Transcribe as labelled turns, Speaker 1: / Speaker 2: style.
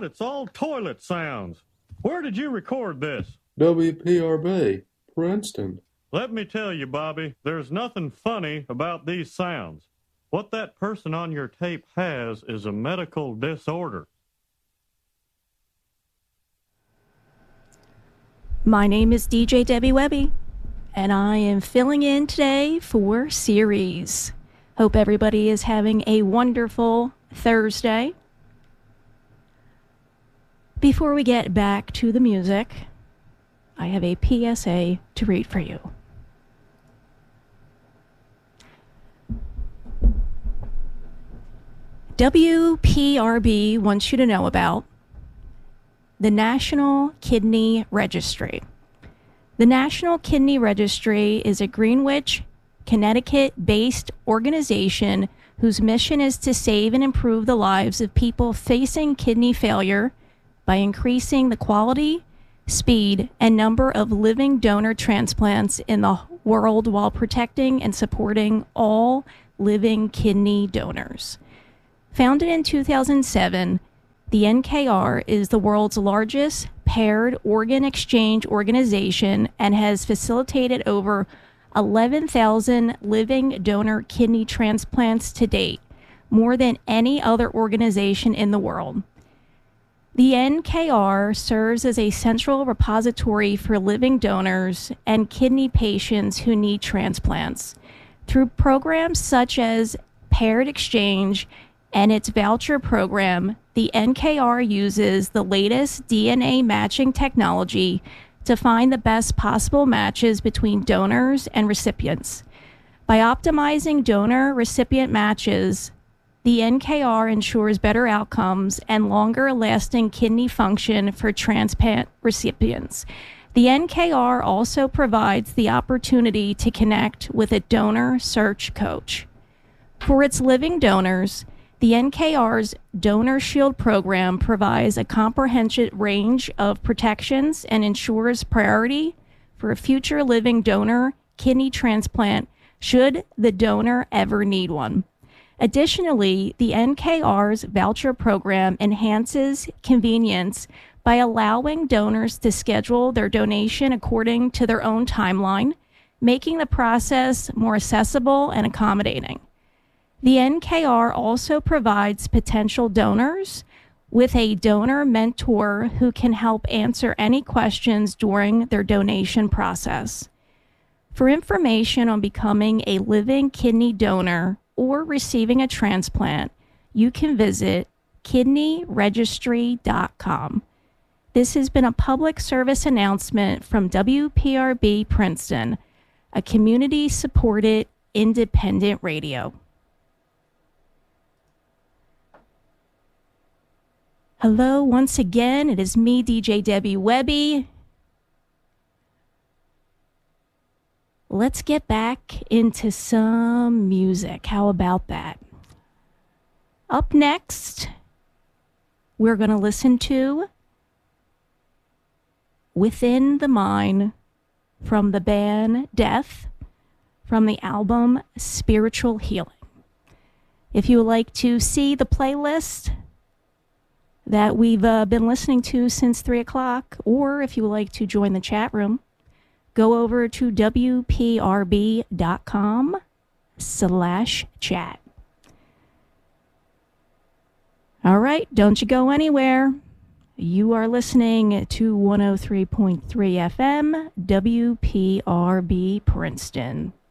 Speaker 1: God, it's all toilet sounds. Where did you record this?
Speaker 2: WPRB, Princeton.
Speaker 1: Let me tell you, Bobby, there's nothing funny about these sounds. What that person on your tape has is a medical disorder.
Speaker 3: My name is DJ Debbie Webby, and I am filling in today for Series. Hope everybody is having a wonderful Thursday. Before we get back to the music, I have a PSA to read for you. WPRB wants you to know about the National Kidney Registry. The National Kidney Registry is a Greenwich, Connecticut-based organization whose mission is to save and improve the lives of people facing kidney failure by increasing the quality, speed, and number of living donor transplants in the world while protecting and supporting all living kidney donors. Founded in 2007, the NKR is the world's largest paired organ exchange organization and has facilitated over 11,000 living donor kidney transplants to date, more than any other organization in the world. The NKR serves as a central repository for living donors and kidney patients who need transplants. Through programs such as Paired Exchange and its voucher program, the NKR uses the latest DNA matching technology to find the best possible matches between donors and recipients. By optimizing donor-recipient matches, the NKR ensures better outcomes and longer-lasting kidney function for transplant recipients. The NKR also provides the opportunity to connect with a donor search coach. For its living donors, the NKR's Donor Shield program provides a comprehensive range of protections and ensures priority for a future living donor kidney transplant should the donor ever need one. Additionally, the NKR's voucher program enhances convenience by allowing donors to schedule their donation according to their own timeline, making the process more accessible and accommodating. The NKR also provides potential donors with a donor mentor who can help answer any questions during their donation process. For information on becoming a living kidney donor or receiving a transplant, you can visit kidneyregistry.com. This has been a public service announcement from WPRB Princeton, a community-supported independent radio. Hello, once again, it is me, DJ Debbie Webby. Let's get back into some music. How about that? Up next, we're going to listen to Within the Mind from the band Death from the album Spiritual Healing. If you would like to see the playlist that we've been listening to since 3 o'clock, or if you would like to join the chat room, go over to wprb.com/chat. All right, don't you go anywhere. You are listening to 103.3 FM, WPRB Princeton.